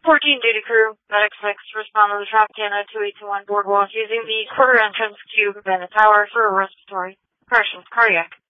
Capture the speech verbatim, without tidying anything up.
fourteen duty crew, Medic six, respond to the Tropicana two eight two one boardwalk using the quarter entrance to Bandit Tower for a respiratory, corrections, cardiac,